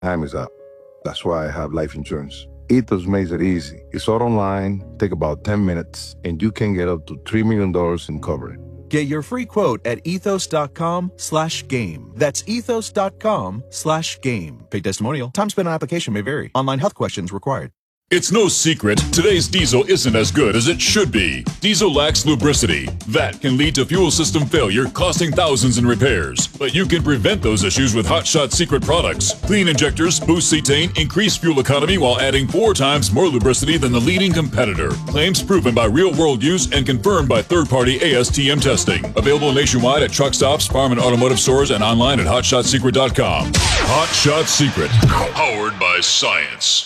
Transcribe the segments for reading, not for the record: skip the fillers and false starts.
Time is up. That's why I have life insurance. Ethos makes it easy. It's all online, take about 10 minutes, and you can get up to $3 million in coverage. Get your free quote at ethos.com/game. That's ethos.com/game. Paid testimonial. Time spent on application may vary. Online health questions required. It's no secret, today's diesel isn't as good as it should be. Diesel lacks lubricity. That can lead to fuel system failure, costing thousands in repairs. But you can prevent those issues with Hot Shot Secret products. Clean injectors, boost cetane, increase fuel economy while adding 4 times more lubricity than the leading competitor. Claims proven by real-world use and confirmed by third-party ASTM testing. Available nationwide at truck stops, farm and automotive stores, and online at hotshotsecret.com. Hot Shot Secret, powered by science.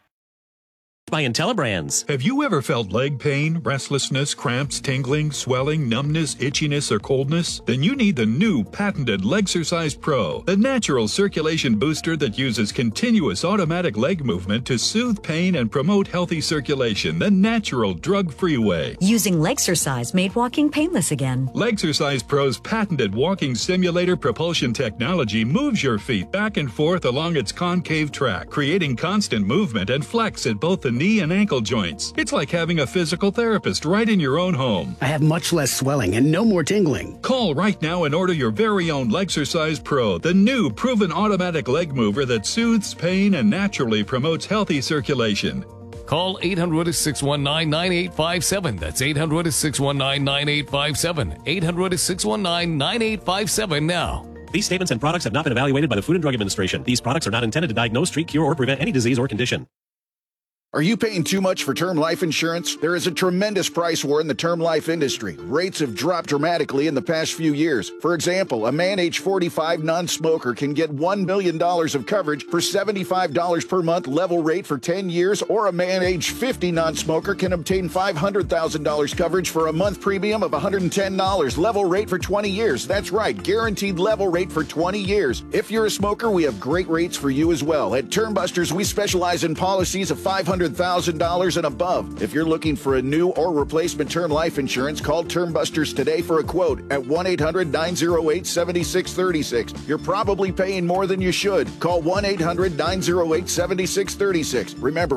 By IntelliBrands. Have you ever felt leg pain, restlessness, cramps, tingling, swelling, numbness, itchiness, or coldness? Then you need the new patented Legsercise Pro, the natural circulation booster that uses continuous automatic leg movement to soothe pain and promote healthy circulation the natural drug-free way. Using Legsercise made walking painless again. Legsercise Pro's patented walking simulator propulsion technology moves your feet back and forth along its concave track, creating constant movement and flex at both the knee and ankle joints. It's like having a physical therapist right in your own home. I have much less swelling and no more tingling. Call right now and order your very own Legsercise Pro, the new proven automatic leg mover that soothes pain and naturally promotes healthy circulation. Call 800-619-9857. That's 800-619-9857. 800-619-9857 now. These statements and products have not been evaluated by the Food and Drug Administration. These products are not intended to diagnose, treat, cure, or prevent any disease or condition. Are you paying too much for term life insurance? There is a tremendous price war in the term life industry. Rates have dropped dramatically in the past few years. For example, a man age 45 non-smoker can get $1 million of coverage for $75 per month level rate for 10 years, or a man age 50 non-smoker can obtain $500,000 coverage for a month premium of $110 level rate for 20 years. That's right, guaranteed level rate for 20 years. If you're a smoker, we have great rates for you as well. At Term Busters, we specialize in policies of $500,000 and above. If you're looking for a new or replacement term life insurance, call Term Busters today for a quote at 1-800-908-7636. You're probably paying more than you should. Call 1-800-908-7636. Remember,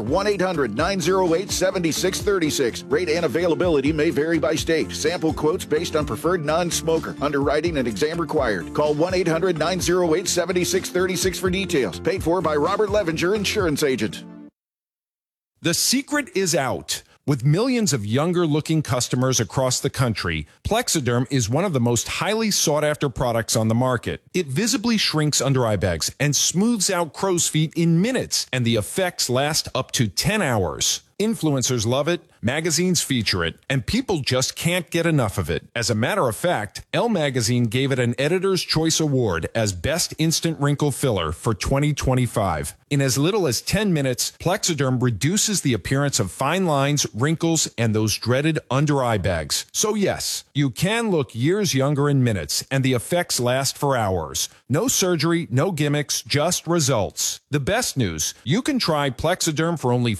1-800-908-7636. Rate and availability may vary by state. Sample quotes based on preferred non-smoker. Underwriting and exam required. Call 1-800-908-7636 for details. Paid for by Robert Levinger, insurance agent. The secret is out. With millions of younger-looking customers across the country, Plexiderm is one of the most highly sought-after products on the market. It visibly shrinks under-eye bags and smooths out crow's feet in minutes, and the effects last up to 10 hours. Influencers love it, magazines feature it, and people just can't get enough of it. As a matter of fact, Elle Magazine gave it an Editor's Choice Award as Best Instant Wrinkle Filler for 2025. In as little as 10 minutes, Plexiderm reduces the appearance of fine lines, wrinkles, and those dreaded under-eye bags. So yes, you can look years younger in minutes, and the effects last for hours. No surgery, no gimmicks, just results. The best news, you can try Plexiderm for only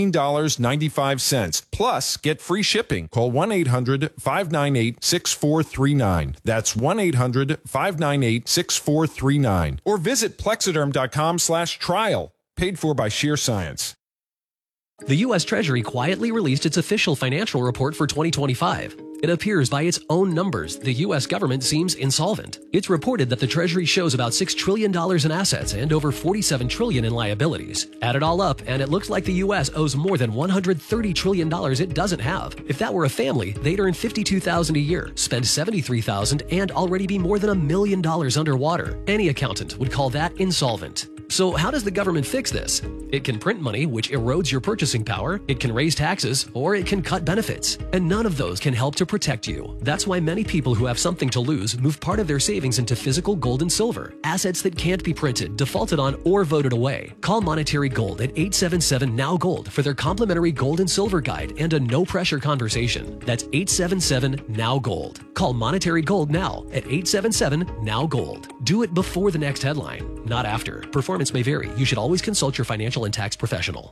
$14.95. Plus, get free shipping. Call 1-800-598-6439. That's 1-800-598-6439. Or visit Plexiderm.com/trial. Paid for by Sheer Science. The U.S. Treasury quietly released its official financial report for 2025. It appears by its own numbers, the U.S. government seems insolvent. It's reported that the Treasury shows about $6 trillion in assets and over $47 trillion in liabilities. Add it all up, and it looks like the U.S. owes more than $130 trillion it doesn't have. If that were a family, they'd earn $52,000 a year, spend $73,000, and already be more than $1 million underwater. Any accountant would call that insolvent. So how does the government fix this? It can print money, which erodes your purchasing power, it can raise taxes, or it can cut benefits. And none of those can help to protect you. That's why many people who have something to lose move part of their savings into physical gold and silver, assets that can't be printed, defaulted on, or voted away. Call Monetary Gold at 877-NOW-GOLD for their complimentary gold and silver guide and a no-pressure conversation. That's 877-NOW-GOLD. Call Monetary Gold now at 877-NOW-GOLD. Do it before the next headline, not after. Performance may vary. You should always consult your financial and tax professional.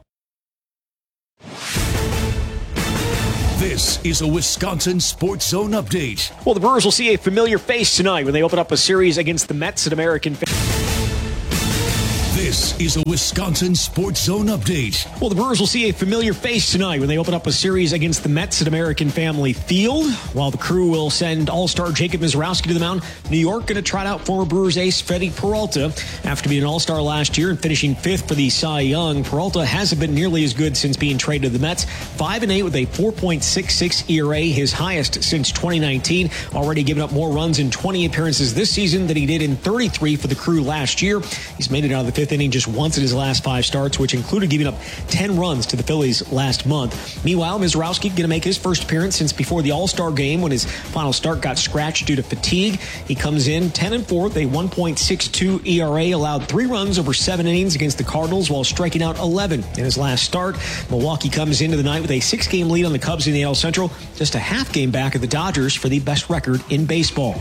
This is a Wisconsin Sports Zone update. Well, the Brewers will see a familiar face tonight when they open up a series against the Mets at American. This This is a Wisconsin Sports Zone update. Well, the Brewers will see a familiar face tonight when they open up a series against the Mets at American Family Field. While the Crew will send All-Star Jacob Misiorowski to the mound, New York going to trot out former Brewers ace Freddy Peralta. After being an All-Star last year and finishing 5th for the Cy Young, Peralta hasn't been nearly as good since being traded to the Mets. 5-8 with a 4.66 ERA, his highest since 2019. Already given up more runs in 20 appearances this season than he did in 33 for the Crew last year. He's made it out of the 5th inning just once in his last 5 starts, which included giving up 10 runs to the Phillies last month. Meanwhile, Misiorowski going to make his first appearance since before the All-Star game when his final start got scratched due to fatigue. He comes in 10-4 with a 1.62 ERA, allowed 3 runs over 7 innings against the Cardinals while striking out 11 in his last start. Milwaukee comes into the night with a 6-game lead on the Cubs in the AL Central, just a half game back at the Dodgers for the best record in baseball.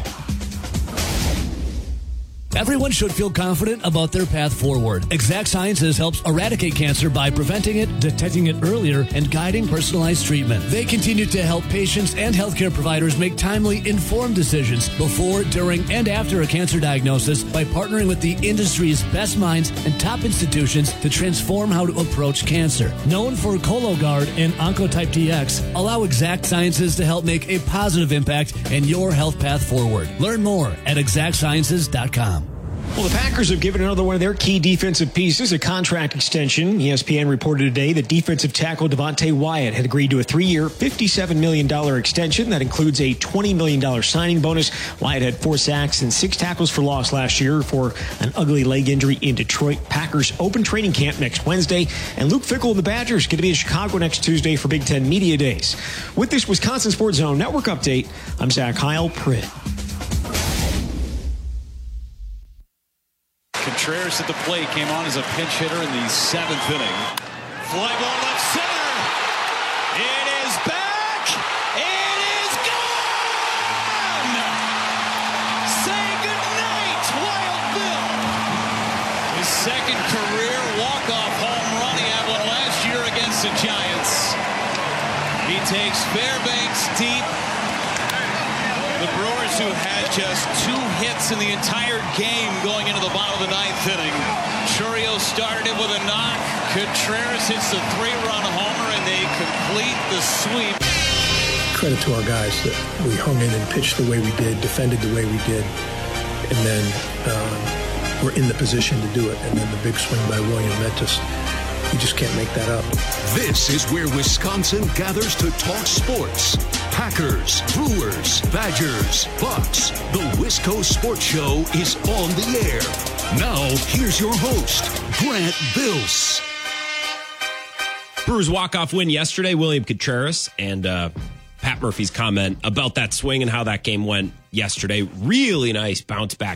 Everyone should feel confident about their path forward. Exact Sciences helps eradicate cancer by preventing it, detecting it earlier, and guiding personalized treatment. They continue to help patients and healthcare providers make timely, informed decisions before, during, and after a cancer diagnosis by partnering with the industry's best minds and top institutions to transform how to approach cancer. Known for Cologuard and Oncotype DX, allow Exact Sciences to help make a positive impact in your health path forward. Learn more at exactsciences.com. Well, the Packers have given another one of their key defensive pieces a contract extension. ESPN reported today that defensive tackle Devontae Wyatt had agreed to a 3-year, $57 million extension. That includes a $20 million signing bonus. Wyatt had 4 sacks and 6 tackles for loss last year for an ugly leg injury in Detroit. Packers open training camp next Wednesday, and Luke Fickell and the Badgers going to be in Chicago next Tuesday for Big Ten Media Days. With this Wisconsin Sports Zone Network update, I'm Zach Heil-Pritt. Contreras at the plate came on as a pinch hitter in the 7th inning. Fly ball left center. It is back. It is gone. Say goodnight, Wild Bill. His second career walk-off home run. He had one last year against the Giants. He takes Fairbanks deep. The Brewers, who had just 2 hits in the entire game going into the bottom of the 9th inning. Chourio started it with a knock. Contreras hits the 3-run homer, and they complete the sweep. Credit to our guys that we hung in and pitched the way we did, defended the way we did, and then we're in the position to do it. And then the big swing by William Ventus. You just can't make that up. This is where Wisconsin gathers to talk sports. Packers, Brewers, Badgers, Bucks. The Wisco Sports Show is on the air. Now, here's your host, Grant Bills. Brewers walk-off win yesterday. William Contreras and Pat Murphy's comment about that swing and how that game went yesterday. Really nice bounce back,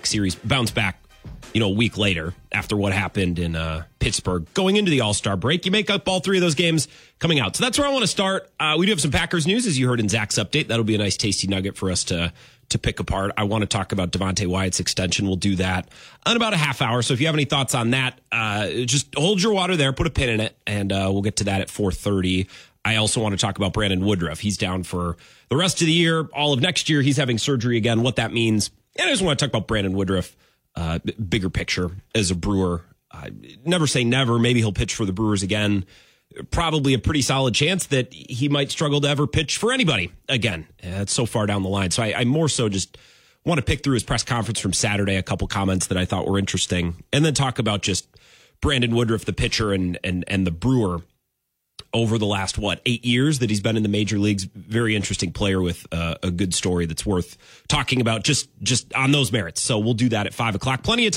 a week later after what happened in Pittsburgh. Going into the All-Star break, you make up all 3 of those games coming out. So that's where I want to start. We do have some Packers news, as you heard in Zach's update. That'll be a nice, tasty nugget for us to pick apart. I want to talk about Devontae Wyatt's extension. We'll do that in about a half hour. So if you have any thoughts on that, just hold your water there, put a pin in it, and we'll get to that at 4:30. I also want to talk about Brandon Woodruff. He's down for the rest of the year, all of next year. He's having surgery again, what that means. And I just want to talk about Brandon Woodruff. Bigger picture as a Brewer. Never say never. Maybe he'll pitch for the Brewers again. Probably a pretty solid chance that he might struggle to ever pitch for anybody again. It's so far down the line. So I more so just want to pick through his press conference from Saturday, a couple comments that I thought were interesting, and then talk about just Brandon Woodruff, the pitcher, and the Brewer over the last, 8 years that he's been in the major leagues. Very interesting player with a good story that's worth talking about just on those merits. So we'll do that at 5 o'clock. Plenty of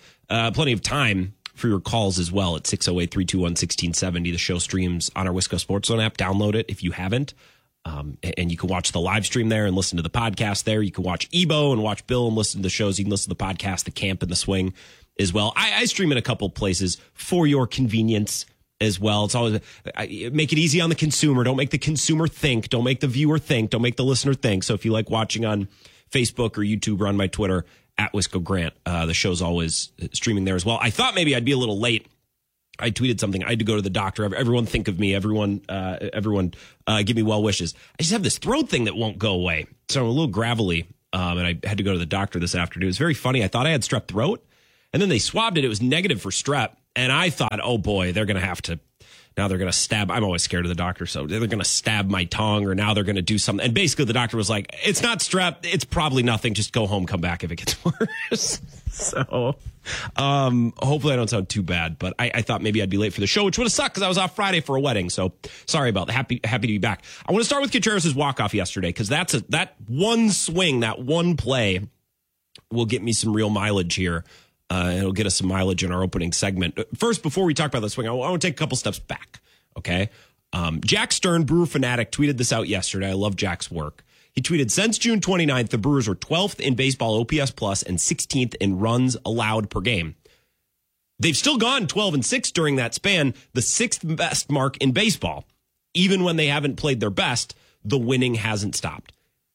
time for your calls as well at 608-321-1670. The show streams on our Wisco Sports Zone app. Download it if you haven't. And you can watch the live stream there and listen to the podcast there. You can watch Ebo and watch Bill and listen to the shows. You can listen to the podcast, The Camp and The Swing as well. I stream in a couple places for your convenience as well. It's always make it easy on the consumer. Don't make the consumer think. Don't make the viewer think. Don't make the listener think. So if you like watching on Facebook or YouTube or on my Twitter at Wisco Grant, the show's always streaming there as well. I thought maybe I'd be a little late. I tweeted something. I had to go to the doctor. Everyone think of me. Everyone give me well wishes. I just have this throat thing that won't go away. So I'm a little gravelly, and I had to go to the doctor this afternoon. It was very funny. I thought I had strep throat, and then they swabbed it. It was negative for strep. And I thought, oh boy, they're going to have to, now they're going to stab. I'm always scared of the doctor. So they're going to stab my tongue, or now they're going to do something. And basically the doctor was like, it's not strep. It's probably nothing. Just go home, come back if it gets worse. So hopefully I don't sound too bad, but I thought maybe I'd be late for the show, which would have sucked because I was off Friday for a wedding. So sorry about that. Happy to be back. I want to start with Contreras' walk-off yesterday, because that one swing, that one play will get me some real mileage here. It'll get us some mileage in our opening segment. First, before we talk about the swing, I want to take a couple steps back, okay? Jack Stern, Brewer Fanatic, tweeted this out yesterday. I love Jack's work. He tweeted, since June 29th, the Brewers are 12th in baseball OPS plus and 16th in runs allowed per game. They've still gone 12-6 during that span, the 6th best mark in baseball. Even when they haven't played their best, the winning hasn't stopped.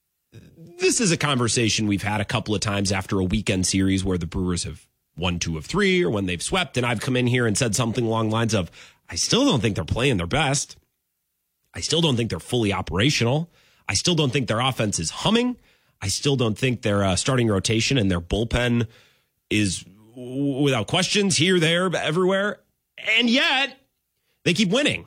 This is a conversation we've had a couple of times after a weekend series where the Brewers have won 2 of 3, or when they've swept, and I've come in here and said something along the lines of, I still don't think they're playing their best. I still don't think they're fully operational. I still don't think their offense is humming. I still don't think their starting rotation and their bullpen is, without questions, here, there, everywhere. And yet, they keep winning.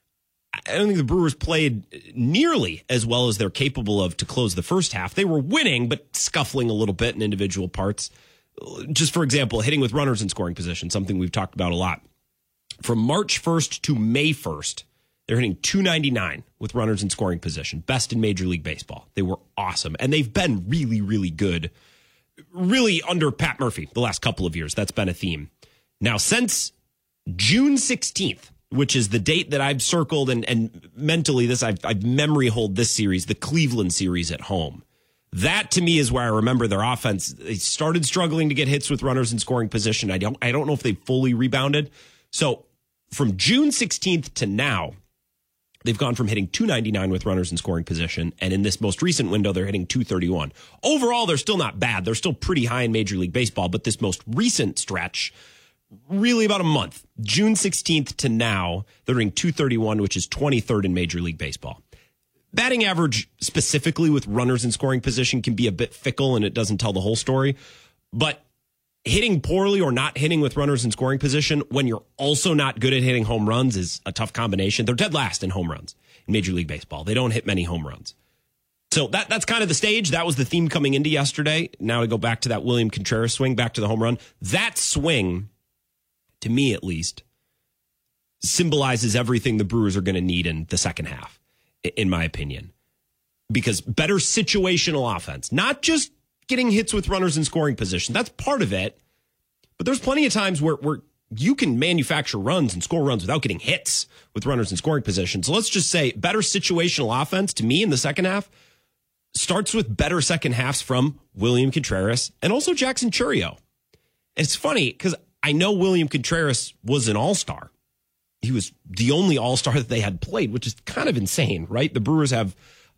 I don't think the Brewers played nearly as well as they're capable of to close the first half. They were winning, but scuffling a little bit in individual parts. Just for example, hitting with runners in scoring position, something we've talked about a lot. From March 1st to May 1st, they're hitting .299 with runners in scoring position. Best in Major League Baseball. They were awesome. And they've been really, really good, really under Pat Murphy the last couple of years. That's been a theme. Now, since June 16th, which is the date that I've circled, and mentally I've memory hold this series, the Cleveland series at home. That, to me, is where I remember their offense. They started struggling to get hits with runners in scoring position. I don't know if they fully rebounded. So from June 16th to now, they've gone from hitting .299 with runners in scoring position, and in this most recent window, they're hitting .231. Overall, they're still not bad. They're still pretty high in Major League Baseball, but this most recent stretch, really about a month, June 16th to now, they're hitting .231, which is 23rd in Major League Baseball. Batting average, specifically with runners in scoring position, can be a bit fickle, and it doesn't tell the whole story. But hitting poorly or not hitting with runners in scoring position when you're also not good at hitting home runs is a tough combination. They're dead last in home runs in Major League Baseball. They don't hit many home runs. So that's kind of the stage. That was the theme coming into yesterday. Now to go back to that William Contreras swing, back to the home run. That swing, to me at least, symbolizes everything the Brewers are going to need in the second half, in my opinion. Because better situational offense, not just getting hits with runners in scoring position. That's part of it. But there's plenty of times where you can manufacture runs and score runs without getting hits with runners in scoring position. So let's just say better situational offense, to me, in the second half, starts with better second halves from William Contreras and also Jackson Chourio. And it's funny because I know William Contreras was an all-star. He was the only all-star that they had played, which is kind of insane, right? The Brewers have,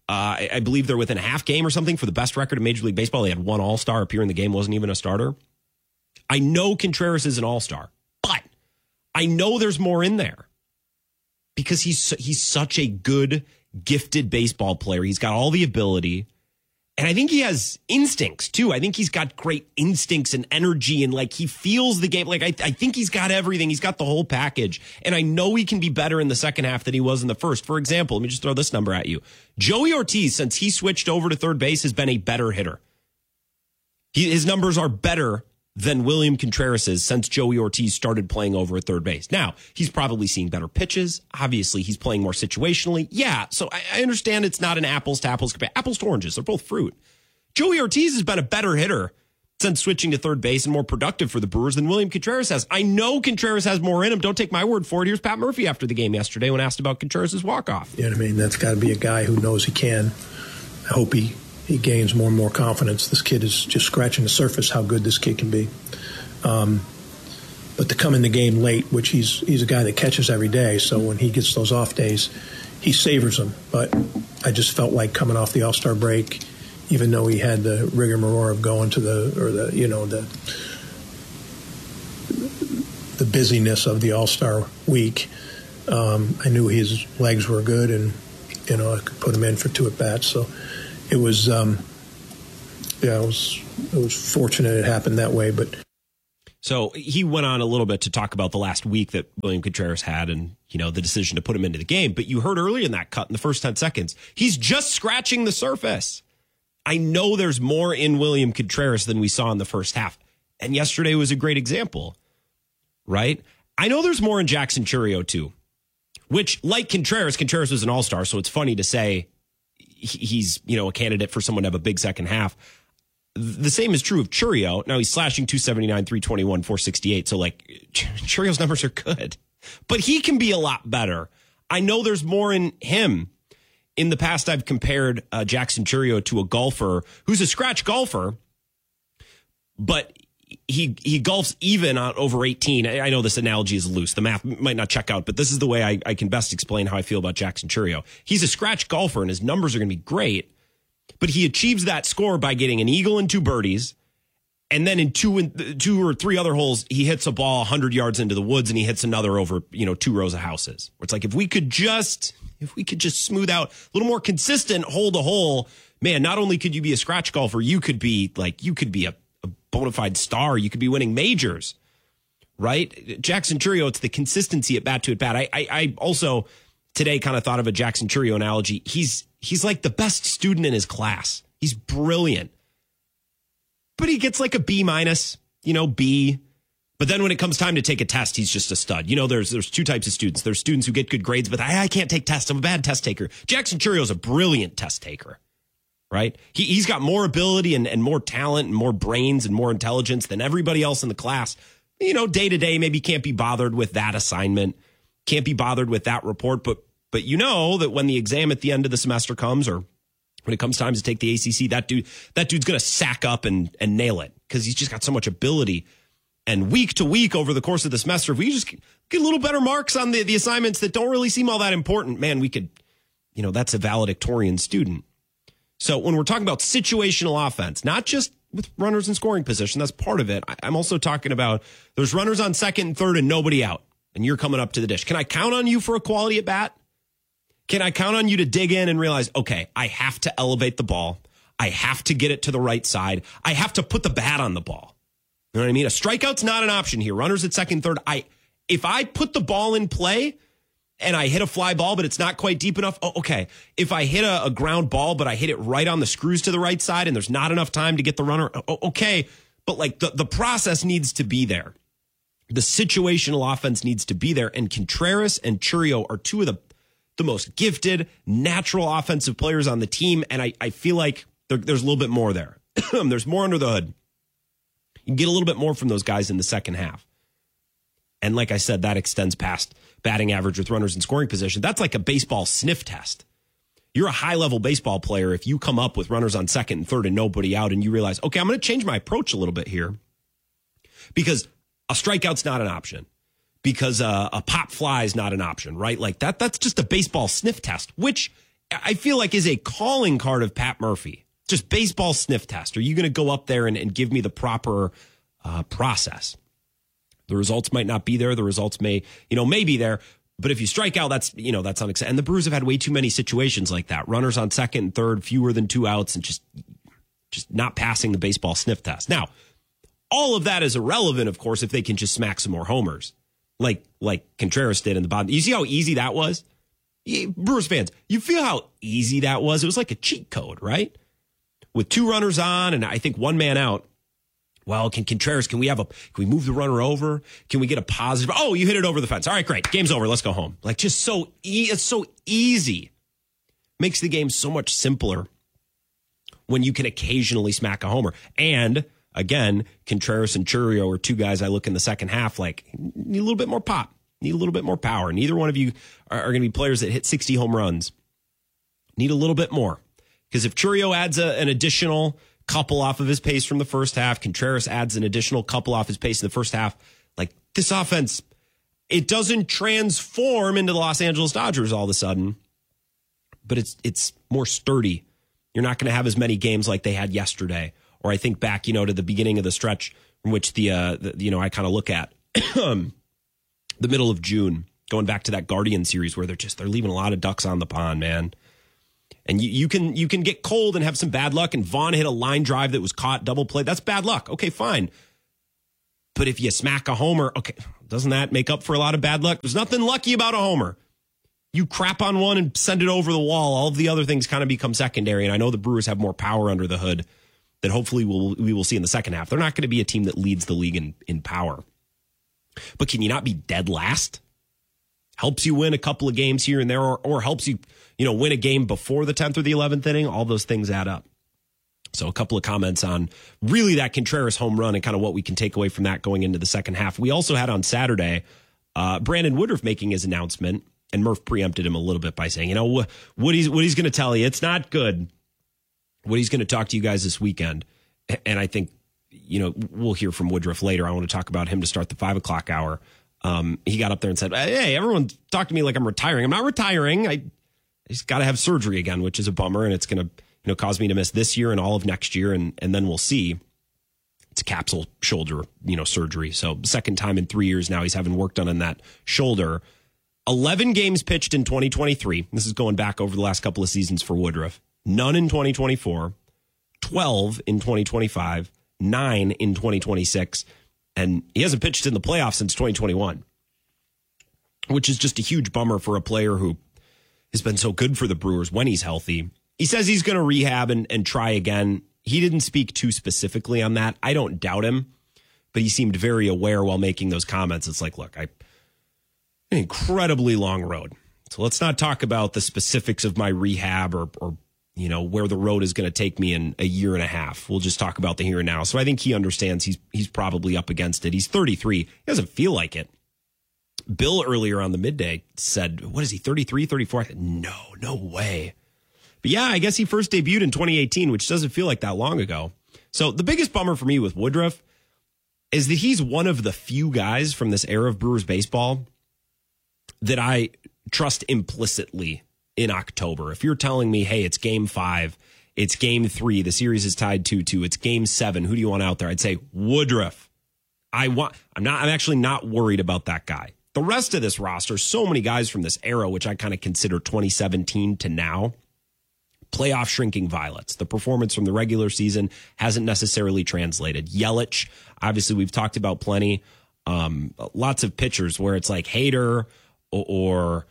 I believe they're within a half game or something for the best record in Major League Baseball. They had one all-star appear in the game, wasn't even a starter. I know Contreras is an all-star, but I know there's more in there because he's such a good, gifted baseball player. He's got all the ability. And I think he has instincts, too. I think he's got great instincts and energy, and like he feels the game. Like I think he's got everything. He's got the whole package. And I know he can be better in the second half than he was in the first. For example, let me just throw this number at you. Joey Ortiz, since he switched over to third base, has been a better hitter. His numbers are better than William Contreras's since Joey Ortiz started playing over at third base. Now, he's probably seeing better pitches. Obviously, he's playing more situationally. Yeah, so I understand it's not an apples to apples compare. Apples to oranges, they're both fruit. Joey Ortiz has been a better hitter since switching to third base and more productive for the Brewers than William Contreras has. I know Contreras has more in him. Don't take my word for it. Here's Pat Murphy after the game yesterday when asked about Contreras' walk-off. Yeah, I mean, that's got to be a guy who knows he can. I hope he gains more and more confidence. This kid is just scratching the surface how good this kid can be. But to come in the game late, which he's a guy that catches every day, so when he gets those off days, he savors them. But I just felt like coming off the All-Star break, even though he had the rigmarole of going to the busyness of the All-Star week, I knew his legs were good, and I could put him in for 2 at-bats. So it was fortunate it happened that way. But So he went on a little bit to talk about the last week that William Contreras had and, the decision to put him into the game. But you heard earlier in that cut, in the first 10 seconds, he's just scratching the surface. I know there's more in William Contreras than we saw in the first half. And yesterday was a great example, right? I know there's more in Jackson Chourio, too, which, like Contreras was an all-star, so it's funny to say he's, a candidate for someone to have a big second half. The same is true of Chourio. Now he's slashing 279, 321, 468. So Chourio's numbers are good, but he can be a lot better. I know there's more in him. In the past, I've compared Jackson Chourio to a golfer who's a scratch golfer, but he golfs even on over 18. I know this analogy is loose. The math might not check out, but this is the way I can best explain how I feel about Jackson Chourio. He's a scratch golfer and his numbers are going to be great. But he achieves that score by getting an eagle and 2 birdies. And then in two or three other holes, he hits a ball 100 yards into the woods and he hits another over, 2 rows of houses. Where it's like, if we could just smooth out a little more consistent hole to hole, man, not only could you be a scratch golfer, you could be a bona fide star. You could be winning majors, right? Jackson Chourio, it's the consistency at bat to at bat. I also today kind of thought of a Jackson Chourio analogy. He's like the best student in his class. He's brilliant. But he gets like a B minus, B. But then when it comes time to take a test, he's just a stud. There's 2 types of students. There's students who get good grades, but I can't take tests. I'm a bad test taker. Jackson Chourio is a brilliant test taker, right? He's got more ability and more talent and more brains and more intelligence than everybody else in the class. Day to day, maybe can't be bothered with that assignment, can't be bothered with that report, but that when the exam at the end of the semester comes, or when it comes time to take the ACC, that dude's going to sack up and nail it because he's just got so much ability. And week to week over the course of the semester, if we just get a little better marks on the assignments that don't really seem all that important, man, we could, that's a valedictorian student. So when we're talking about situational offense, not just with runners in scoring position, that's part of it. I'm also talking about there's runners on second and third and nobody out, and you're coming up to the dish. Can I count on you for a quality at bat? Can I count on you to dig in and realize, okay, I have to elevate the ball. I have to get it to the right side. I have to put the bat on the ball. You know what I mean? A strikeout's not an option here. Runners at second, third. If I put the ball in play and I hit a fly ball, but it's not quite deep enough, okay. If I hit a ground ball, but I hit it right on the screws to the right side and there's not enough time to get the runner, okay. But the process needs to be there. The situational offense needs to be there. And Contreras and Chourio are 2 of the most gifted, natural offensive players on the team. And I feel like there's a little bit more there. There's more under the hood. You can get a little bit more from those guys in the second half. And like I said, that extends past batting average with runners in scoring position. That's like a baseball sniff test. You're a high-level baseball player if you come up with runners on second and third and nobody out and you realize, okay, I'm going to change my approach a little bit here because a strikeout's not an option. Because a pop fly is not an option, right? Like that's just a baseball sniff test, which I feel like is a calling card of Pat Murphy. Just baseball sniff test. Are you going to go up there and give me the proper process? The results might not be there. The results may be there. But if you strike out, that's unacceptable. And the Brewers have had way too many situations like that. Runners on second and third, fewer than 2 outs, and just not passing the baseball sniff test. Now, all of that is irrelevant, of course, if they can just smack some more homers. Like Contreras did in the bottom. You see how easy that was? Brewers fans, you feel how easy that was? It was like a cheat code, right? With 2 runners on and I think 1 man out. Well, Contreras, can we move the runner over? Can we get a positive? Oh, you hit it over the fence. All right, great. Game's over. Let's go home. Like just it's so easy. Makes the game so much simpler when you can occasionally smack a homer. And again, Contreras and Chourio are 2 guys I look in the second half like need a little bit more pop, need a little bit more power. Neither one of you are going to be players that hit 60 home runs. Need a little bit more. Because if Chourio adds an additional couple off of his pace from the first half, Contreras adds an additional couple off his pace in the first half, like this offense, it doesn't transform into the Los Angeles Dodgers all of a sudden, but it's more sturdy. You're not going to have as many games like they had yesterday. Or I think back, to the beginning of the stretch from which I kind of look at the middle of June, going back to that Guardian series where they're leaving a lot of ducks on the pond, man. And you can get cold and have some bad luck. And Vaughn hit a line drive that was caught, double play. That's bad luck. Okay, fine. But if you smack a homer, okay, doesn't that make up for a lot of bad luck? There's nothing lucky about a homer. You crap on one and send it over the wall. All of the other things kind of become secondary. And I know the Brewers have more power under the hood that hopefully we will see in the second half. They're not going to be a team that leads the league in power. But can you not be dead last? Helps you win a couple of games here and there, or helps you, win a game before the 10th or the 11th inning. All those things add up. So a couple of comments on really that Contreras home run and kind of what we can take away from that going into the second half. We also had on Saturday, Brandon Woodruff making his announcement, and Murph preempted him a little bit by saying, what he's going to tell you, it's not good. What he's going to talk to you guys this weekend. And I think, we'll hear from Woodruff later. I want to talk about him to start the 5 o'clock hour. He got up there and said, hey, everyone talk to me like I'm retiring. I'm not retiring. I just got to have surgery again, which is a bummer. And it's going to, cause me to miss this year and all of next year. And then we'll see. It's capsule shoulder, surgery. So second time in 3 years now he's having work done on that shoulder. 11 games pitched in 2023. This is going back over the last couple of seasons for Woodruff. None in 2024. 12 in 2025. 9 in 2026. And he hasn't pitched in the playoffs since 2021, which is just a huge bummer for a player who has been so good for the Brewers when he's healthy. He says he's going to rehab and try again. He didn't speak too specifically on that. I don't doubt him, but he seemed very aware while making those comments. It's like, look, an incredibly long road. So let's not talk about the specifics of my rehab or where the road is going to take me in a year and a half. We'll just talk about the here and now. So I think he understands he's probably up against it. He's 33. He doesn't feel like it. Bill earlier on the midday said, what is he, 33, 34? I said, no way. But yeah, I guess he first debuted in 2018, which doesn't feel like that long ago. So the biggest bummer for me with Woodruff is that he's one of the few guys from this era of Brewers baseball that I trust implicitly in October. If you're telling me, hey, it's game 5, it's game 3, the series is tied 2-2, it's game 7, who do you want out there? I'd say Woodruff. I'm actually not worried about that guy. The rest of this roster, so many guys from this era, which I kind of consider 2017 to now, playoff shrinking violets. The performance from the regular season hasn't necessarily translated. Yelich, obviously we've talked about plenty. Lots of pitchers where it's like Hader or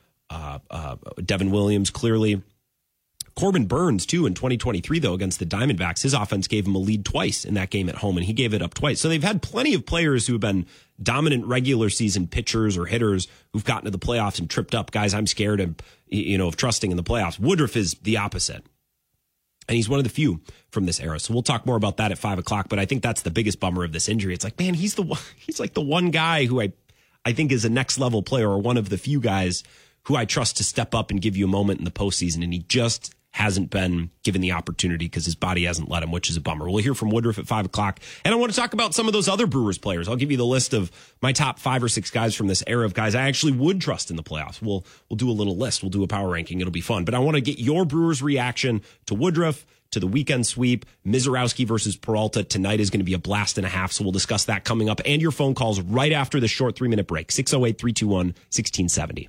Devin Williams, clearly. Corbin Burns, too, in 2023, though, against the Diamondbacks. His offense gave him a lead twice in that game at home, and he gave it up twice. So they've had plenty of players who have been dominant regular season pitchers or hitters who've gotten to the playoffs and tripped up. Guys, I'm scared of trusting in the playoffs. Woodruff is the opposite. And he's one of the few from this era. So we'll talk more about that at 5 o'clock. But I think that's the biggest bummer of this injury. It's like, man, he's like the one guy who I think is a next level player, or one of the few guys who I trust to step up and give you a moment in the postseason. And he just hasn't been given the opportunity because his body hasn't let him, which is a bummer. We'll hear from Woodruff at 5 o'clock. And I want to talk about some of those other Brewers players. I'll give you the list of my top 5 or 6 guys from this era of guys I actually would trust in the playoffs. We'll do a little list. We'll do a power ranking. It'll be fun. But I want to get your Brewers reaction to Woodruff, to the weekend sweep. Mizorowski versus Peralta tonight is going to be a blast and a half. So we'll discuss that coming up, and your phone calls right after the short 3-minute break. 608-321-1670.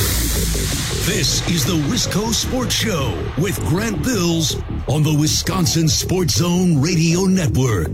This is the Wisco Sports Show with Grant Bills on the Wisconsin Sports Zone Radio Network.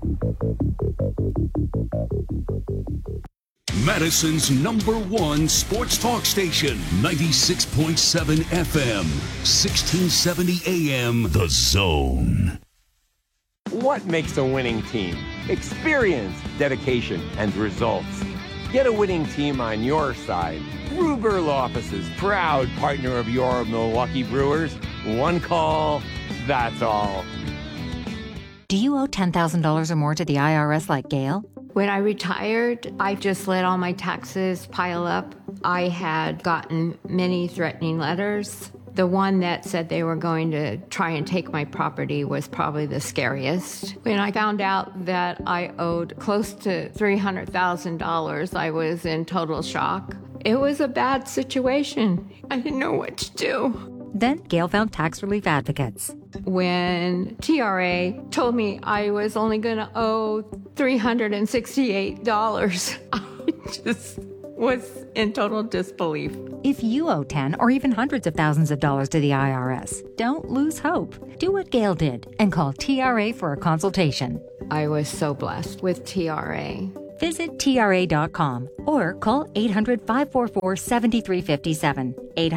Madison's #1 sports talk station, 96.7 FM, 1670 AM, The Zone. What makes a winning team? Experience, dedication, and results. Get a winning team on your side. Ruger Law Offices, proud partner of your Milwaukee Brewers. One call, that's all. Do you owe $10,000 or more to the IRS like Gail? When I retired, I just let all my taxes pile up. I had gotten many threatening letters. The one that said they were going to try and take my property was probably the scariest. When I found out that I owed close to $300,000, I was in total shock. It was a bad situation. I didn't know what to do. Then Gail found tax relief advocates. When TRA told me I was only going to owe $368, I just was in total disbelief. If you owe 10 or even hundreds of thousands of dollars to the IRS, don't lose hope. Do what Gail did and call TRA for a consultation. I was so blessed with TRA. Visit TRA.com or call 800-544-7357.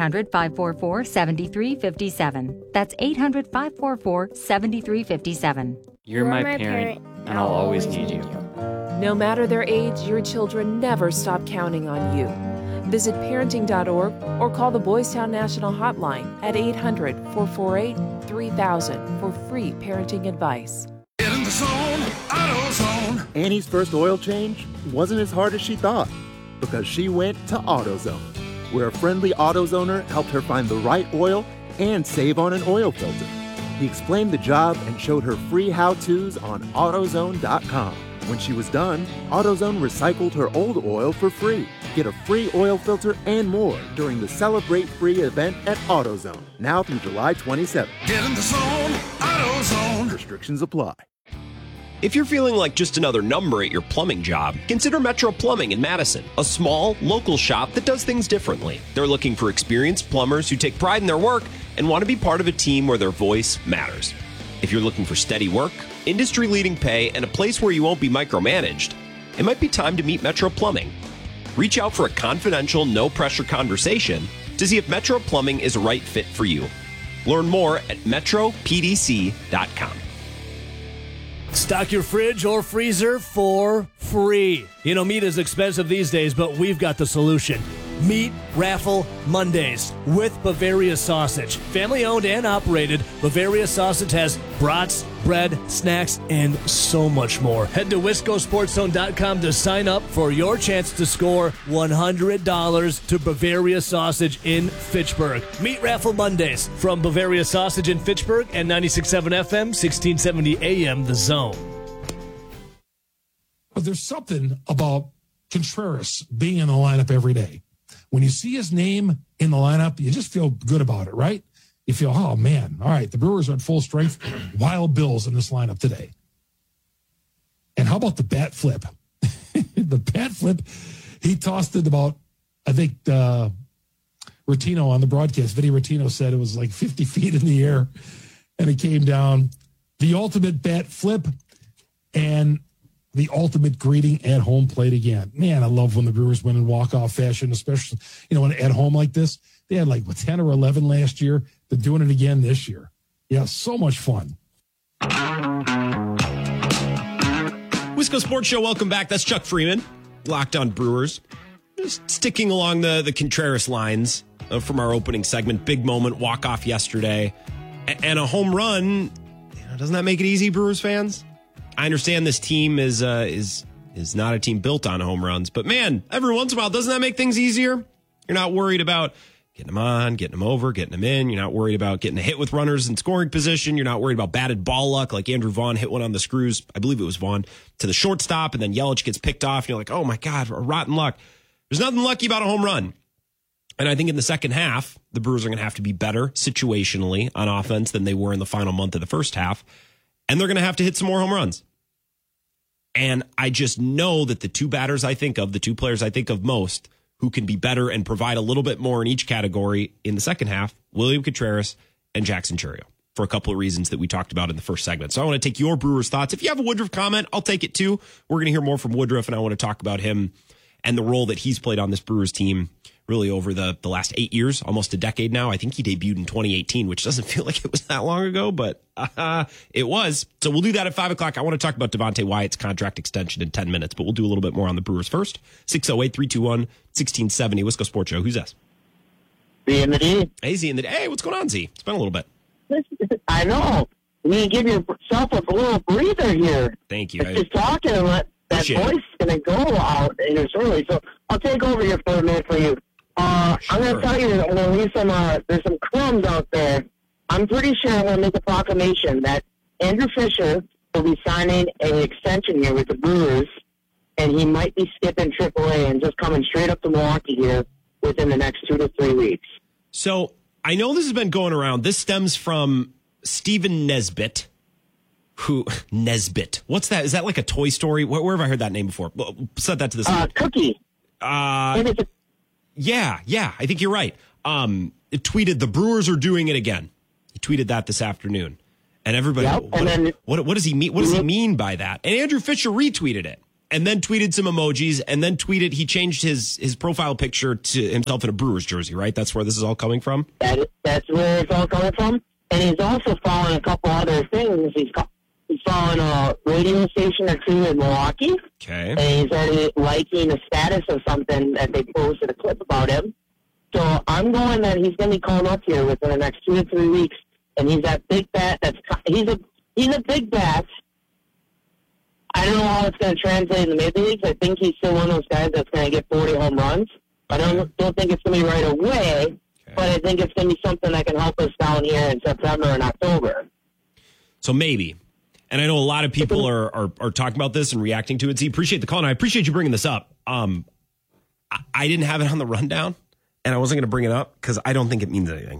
800-544-7357. That's 800-544-7357. You're my parent, and I'll always need you. No matter their age, your children never stop counting on you. Visit parenting.org or call the Boys Town National Hotline at 800-448-3000 for free parenting advice. Get in the zone, AutoZone. Annie's first oil change wasn't as hard as she thought because she went to AutoZone, where a friendly AutoZoner helped her find the right oil and save on an oil filter. He explained the job and showed her free how-tos on AutoZone.com. When she was done, AutoZone recycled her old oil for free. Get a free oil filter and more during the Celebrate Free event at AutoZone, now through July 27th. Get in the zone, AutoZone. Restrictions apply. If you're feeling like just another number at your plumbing job, consider Metro Plumbing in Madison, a small, local shop that does things differently. They're looking for experienced plumbers who take pride in their work and want to be part of a team where their voice matters. If you're looking for steady work, industry-leading pay, and a place where you won't be micromanaged, it might be time to meet Metro Plumbing. Reach out for a confidential, no-pressure conversation to see if Metro Plumbing is a right fit for you. Learn more at metropdc.com. Stock your fridge or freezer for free. You know, meat is expensive these days, but we've got the solution. Meat Raffle Mondays with Bavaria Sausage. Family owned and operated, Bavaria Sausage has brats, bread, snacks, and so much more. Head to WiscoSportsZone.com to sign up for your chance to score $100 to Bavaria Sausage in Fitchburg. Meat Raffle Mondays from Bavaria Sausage in Fitchburg and 96.7 FM, 1670 AM, The Zone. But there's something about Contreras being in the lineup every day. When you see his name in the lineup, you just feel good about it, right? You feel, oh, man, all right, the Brewers are at full strength. Wild Bills in this lineup today. And how about the bat flip? The bat flip, he tossed it about, I think, Rattino on the broadcast, Vinny Rattino said it was like 50 feet in the air, and it came down. The ultimate bat flip and the ultimate greeting at home plate again. Man, I love when the Brewers win in walk-off fashion, especially, you know, when at home like this. They had like 10 or 11 last year. They're doing it again this year. Yeah, so much fun. Wisco Sports Show, welcome back. That's Chuck Freeman, Locked On Brewers. Just sticking along the Contreras lines from our opening segment. Big moment, walk-off yesterday. And a home run. Doesn't that make it easy, Brewers fans? I understand this team is not a team built on home runs, but man, every once in a while, doesn't that make things easier? You're not worried about getting them on, getting them over, getting them in. You're not worried about getting a hit with runners in scoring position. You're not worried about batted ball luck, like Andrew Vaughn hit one on the screws. I believe it was Vaughn to the shortstop, and then Yelich gets picked off. And you're like, oh my God, rotten luck. There's nothing lucky about a home run. And I think in the second half, the Brewers are going to have to be better situationally on offense than they were in the final month of the first half. And they're going to have to hit some more home runs. And I just know that the two batters I think of, the two players I think of most, who can be better and provide a little bit more in each category in the second half, William Contreras and Jackson Chourio, for a couple of reasons that we talked about in the first segment. So I want to take your Brewers thoughts. If you have a Woodruff comment, I'll take it too. We're going to hear more from Woodruff, and I want to talk about him and the role that he's played on this Brewers team really over the last 8 years, almost a decade now. I think he debuted in 2018, which doesn't feel like it was that long ago, but it was. So we'll do that at 5 o'clock. I want to talk about Devontae Wyatt's contract extension in 10 minutes, but we'll do a little bit more on the Brewers first. 608-321-1670, Wisco Sports Show. Who's this? Z in the D. Hey, Z in the D. Hey, what's going on, Z? It's been a little bit. I know. You need to give yourself a little breather here. Thank you. Just talking and let that voice going to go out in this early. So I'll take over here for a minute for you. I'm going to tell you, I'm going to leave there's some crumbs out there. I'm pretty sure I'm going to make a proclamation that Andrew Fisher will be signing an extension here with the Brewers, and he might be skipping AAA and just coming straight up to Milwaukee here within the next 2 to 3 weeks. So I know this has been going around. This stems from Stephen Nesbitt. Nesbitt. What's that? Is that like a Toy Story? Where have I heard that name before? Set that to the side. Cookie. Yeah, I think you're right. It tweeted, the Brewers are doing it again. He tweeted that this afternoon. And everybody, what does he mean? What does he mean by that? And Andrew Fisher retweeted it. and then tweeted some emojis, and then he changed his profile picture to himself in a Brewers jersey, right? That's where this is all coming from? That's where it's all coming from. And he's also following a couple other things. He's following a radio station or two in Milwaukee. Okay. And he's already liking the status of something that they posted a clip about him. So I'm going that he's going to be calling up here within the next 2 to 3 weeks. And he's that big bat. He's a big bat. I don't know how it's going to translate in the major leagues. I think he's still one of those guys that's going to get 40 home runs. I don't think it's going to be right away, but I think it's going to be something that can help us down here in September and October. So maybe. And I know a lot of people are talking about this and reacting to it. So appreciate the call, and I appreciate you bringing this up. I didn't have it on the rundown, and I wasn't going to bring it up because I don't think it means anything.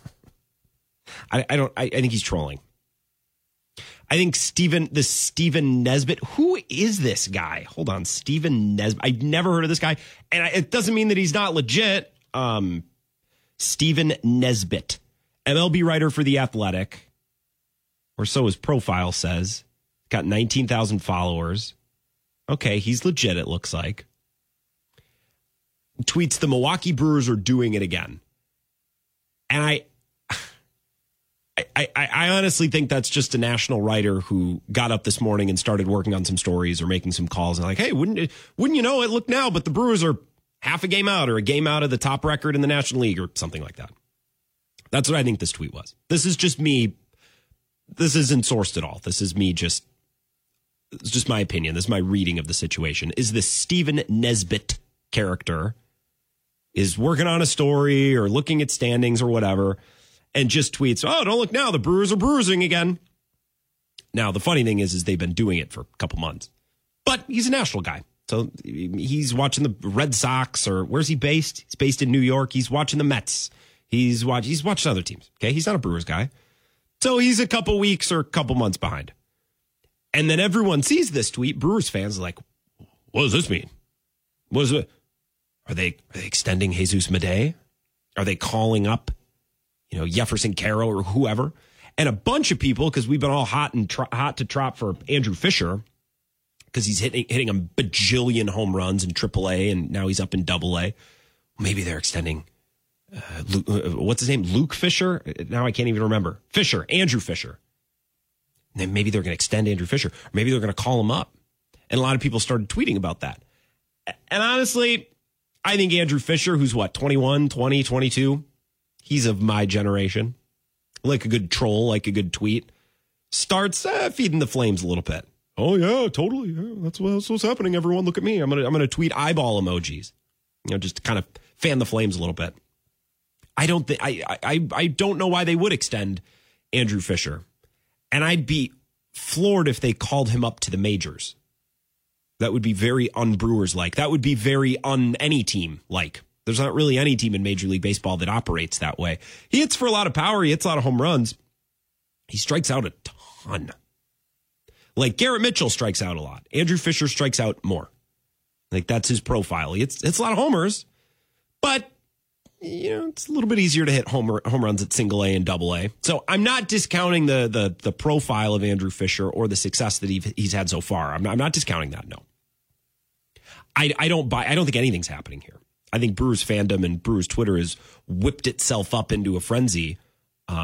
I think he's trolling. I think Steven Nesbitt. Who is this guy? Hold on, Steven Nesbitt. I've never heard of this guy, and it doesn't mean that he's not legit. Steven Nesbitt, MLB writer for The Athletic, or so his profile says. Got 19,000 followers. Okay, he's legit, it looks like. Tweets, the Milwaukee Brewers are doing it again. And I honestly think that's just a national writer who got up this morning and started working on some stories or making some calls and like, hey, wouldn't you know it? Look now, but the Brewers are half a game out or a game out of the top record in the National League or something like that. That's what I think this tweet was. This is just me. This isn't sourced at all. This is me it's just my opinion. This is my reading of the situation. Is this Steven Nesbitt character is working on a story or looking at standings or whatever and just tweets, oh, don't look now, the Brewers are bruising again. Now, the funny thing is they've been doing it for a couple months. But he's a national guy. So he's watching the Red Sox, or where's he based? He's based in New York. He's watching the Mets. He's watched other teams. Okay, he's not a Brewers guy. So he's a couple weeks or a couple months behind. And then everyone sees this tweet. Brewers fans are like, what does this mean? What is it? Are they extending Jesus Madej? Are they calling up, Jefferson Carroll or whoever? And a bunch of people, because we've been all hot to trot for Andrew Fisher, because he's hitting a bajillion home runs in AAA, and now he's up in AA. Maybe they're extending. What's his name? Luke Fisher? Now I can't even remember. Andrew Fisher. And then maybe they're going to extend Andrew Fisher. Or maybe they're going to call him up. And a lot of people started tweeting about that. And honestly, I think Andrew Fisher, who's 21, 20, 22, he's of my generation. Like a good troll, like a good tweet. Starts feeding the flames a little bit. Oh, yeah, totally. Yeah, that's what's happening, everyone. Look at me. I'm gonna tweet eyeball emojis. Just to kind of fan the flames a little bit. I don't know why they would extend Andrew Fisher. And I'd be floored if they called him up to the majors. That would be very un-Brewers-like. That would be very un-any team-like. There's not really any team in Major League Baseball that operates that way. He hits for a lot of power. He hits a lot of home runs. He strikes out a ton. Like Garrett Mitchell strikes out a lot. Andrew Fisher strikes out more. Like that's his profile. It's a lot of homers, but it's a little bit easier to hit home runs at single A and double A. So I'm not discounting the profile of Andrew Fisher or the success that he's had so far. I'm not discounting that. No, I don't think anything's happening here. I think Brewers fandom and Brewers Twitter has whipped itself up into a frenzy. I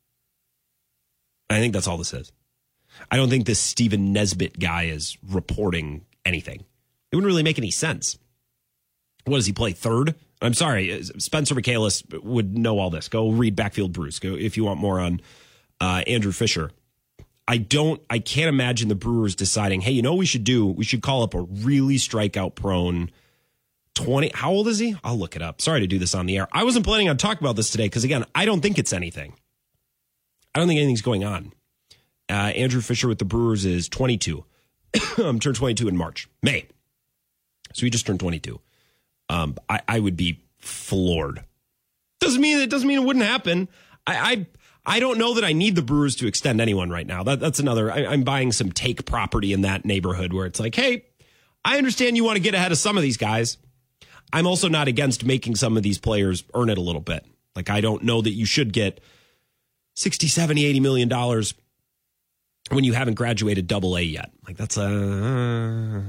think that's all this is. I don't think this Steven Nesbitt guy is reporting anything. It wouldn't really make any sense. What does he play, third? I'm sorry, Spencer Michaelis would know all this. Go read Backfield Brews. Go if you want more on Andrew Fisher. I can't imagine the Brewers deciding, hey, we should do? We should call up a really strikeout prone 20. How old is he? I'll look it up. Sorry to do this on the air. I wasn't planning on talking about this today because, again, I don't think it's anything. I don't think anything's going on. Andrew Fisher with the Brewers is 22. Turned 22 in May. So he just turned 22. I would be floored. Doesn't mean it wouldn't happen. I don't know that I need the Brewers to extend anyone right now. That's another. I'm buying some take property in that neighborhood where it's like, hey, I understand you want to get ahead of some of these guys. I'm also not against making some of these players earn it a little bit. Like, I don't know that you should get $60, $70, $80 million when you haven't graduated AA yet. Like, that's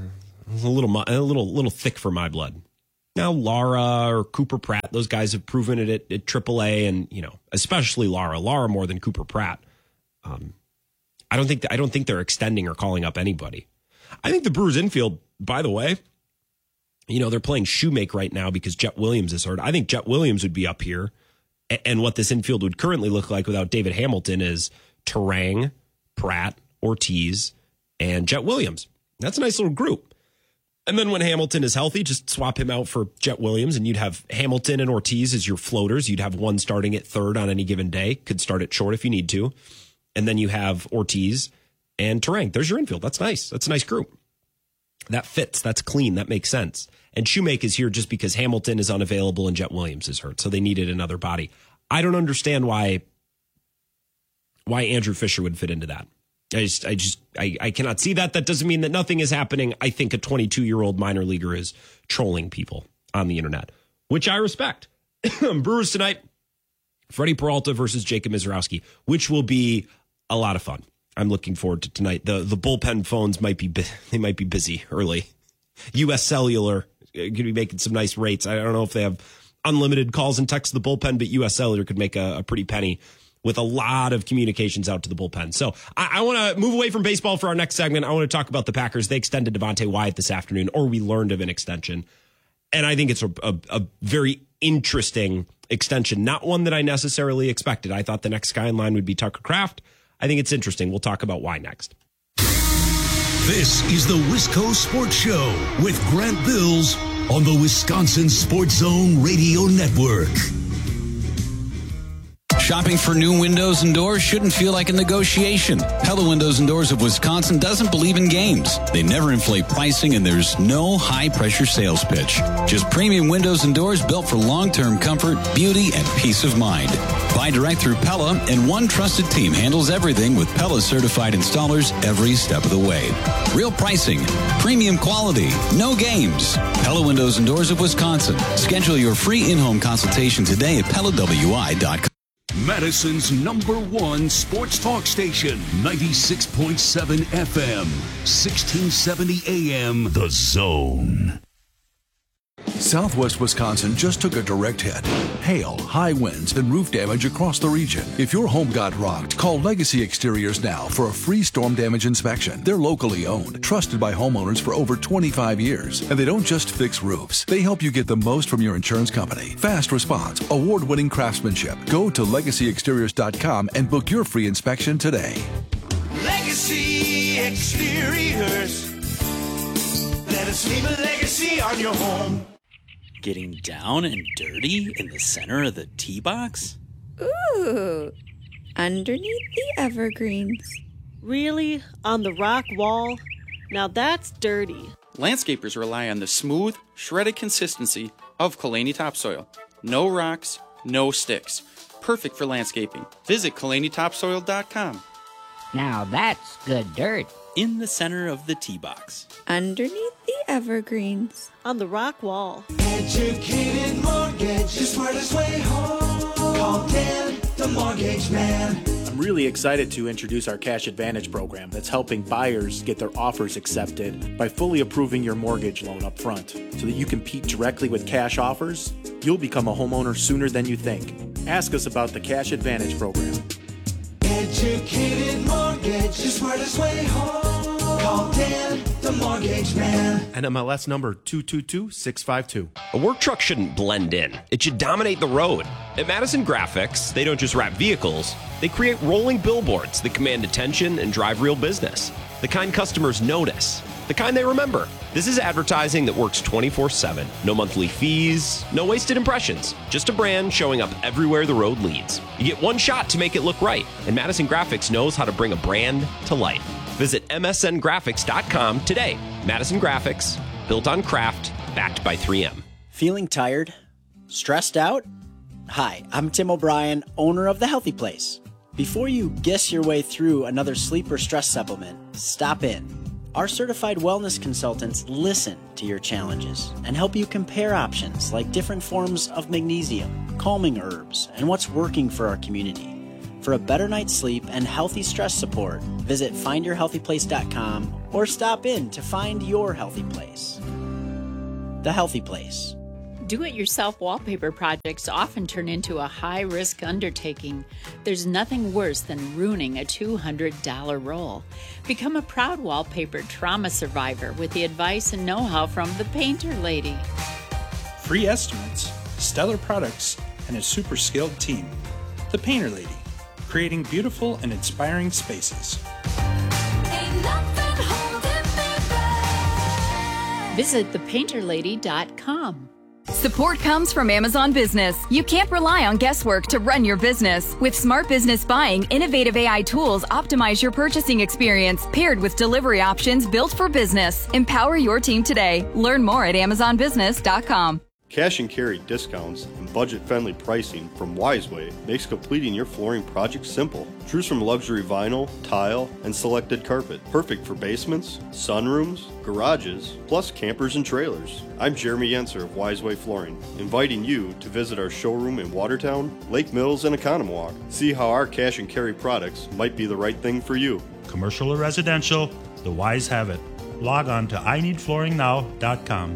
a little thick for my blood. Now, Lara or Cooper Pratt, those guys have proven it at AAA, and especially Lara more than Cooper Pratt. I don't think they're extending or calling up anybody. I think the Brewers infield, by the way, they're playing shoemake right now because Jet Williams is hurt. I think Jet Williams would be up here, and what this infield would currently look like without David Hamilton is Turang, Pratt, Ortiz, and Jet Williams. That's a nice little group. And then when Hamilton is healthy, just swap him out for Jet Williams, and you'd have Hamilton and Ortiz as your floaters. You'd have one starting at third on any given day. Could start at short if you need to. And then you have Ortiz and Turang. There's your infield. That's nice. That's a nice group. That fits. That's clean. That makes sense. And Shoemake is here just because Hamilton is unavailable and Jet Williams is hurt, so they needed another body. I don't understand why Andrew Fisher would fit into that. I cannot see that. That doesn't mean that nothing is happening. I think a 22-year-old minor leaguer is trolling people on the internet, which I respect. Brewers tonight, Freddie Peralta versus Jacob Misiorowski, which will be a lot of fun. I'm looking forward to tonight. The bullpen phones might be busy early. U.S. Cellular could be making some nice rates. I don't know if they have unlimited calls and texts to the bullpen, but U.S. Cellular could make a pretty penny with a lot of communications out to the bullpen. So I want to move away from baseball for our next segment. I want to talk about the Packers. They extended Devontae Wyatt this afternoon, or we learned of an extension. And I think it's a very interesting extension, not one that I necessarily expected. I thought the next guy in line would be Tucker Kraft. I think it's interesting. We'll talk about why next. This is the Wisco Sports Show with Grant Bills on the Wisconsin Sports Zone Radio Network. Shopping for new windows and doors shouldn't feel like a negotiation. Pella Windows and Doors of Wisconsin doesn't believe in games. They never inflate pricing, and there's no high-pressure sales pitch. Just premium windows and doors built for long-term comfort, beauty, and peace of mind. Buy direct through Pella, and one trusted team handles everything with Pella-certified installers every step of the way. Real pricing, premium quality, no games. Pella Windows and Doors of Wisconsin. Schedule your free in-home consultation today at PellaWI.com. Madison's #1 sports talk station, 96.7 FM, 1670 AM, The Zone. Southwest Wisconsin just took a direct hit. Hail, high winds, and roof damage across the region. If your home got rocked, call Legacy Exteriors now for a free storm damage inspection. They're locally owned, trusted by homeowners for over 25 years. And they don't just fix roofs. They help you get the most from your insurance company. Fast response, award-winning craftsmanship. Go to LegacyExteriors.com and book your free inspection today. Legacy Exteriors. Let us leave a legacy on your home. Getting down and dirty in the center of the tee box? Ooh, underneath the evergreens. Really? On the rock wall? Now that's dirty. Landscapers rely on the smooth, shredded consistency of Kalani topsoil. No rocks, no sticks. Perfect for landscaping. Visit KalaniTopsoil.com. Now that's good dirt. In the center of the tee box. Underneath the evergreens. On the rock wall. Educated mortgage, the smartest way home. Call Dan, the mortgage man. I'm really excited to introduce our Cash Advantage program that's helping buyers get their offers accepted by fully approving your mortgage loan up front. So that you compete directly with cash offers, you'll become a homeowner sooner than you think. Ask us about the Cash Advantage program. Educated mortgage, the smartest way home. Call Dan, the mortgage man. NMLS number 222652. A work truck shouldn't blend in. It should dominate the road. At Madison Graphics, they don't just wrap vehicles. They create rolling billboards that command attention and drive real business. The kind customers notice. The kind they remember. This is advertising that works 24/7. No monthly fees, no wasted impressions. Just a brand showing up everywhere the road leads. You get one shot to make it look right, and Madison Graphics knows how to bring a brand to life. Visit msngraphics.com today. Madison Graphics, built on craft, backed by 3M. Feeling tired? Stressed out? Hi, I'm Tim O'Brien, owner of The Healthy Place. Before you guess your way through another sleep or stress supplement, stop in. Our certified wellness consultants listen to your challenges and help you compare options like different forms of magnesium, calming herbs, and what's working for our community. For a better night's sleep and healthy stress support, visit findyourhealthyplace.com or stop in to find your healthy place. The Healthy Place. Do-it-yourself wallpaper projects often turn into a high-risk undertaking. There's nothing worse than ruining a $200 roll. Become a proud wallpaper trauma survivor with the advice and know-how from the Painter Lady. Free estimates, stellar products, and a super skilled team. The Painter Lady, creating beautiful and inspiring spaces. Visit thepainterlady.com. Support comes from Amazon Business. You can't rely on guesswork to run your business. With Smart Business Buying, innovative AI tools optimize your purchasing experience, paired with delivery options built for business. Empower your team today. Learn more at amazonbusiness.com. Cash and carry discounts and budget-friendly pricing from Wiseway makes completing your flooring project simple. Choose from luxury vinyl, tile, and selected carpet. Perfect for basements, sunrooms, garages, plus campers and trailers. I'm Jeremy Yenser of Wiseway Flooring, inviting you to visit our showroom in Watertown, Lake Mills, and Economowoc. See how our cash and carry products might be the right thing for you. Commercial or residential, the Wise have it. Log on to ineedflooringnow.com.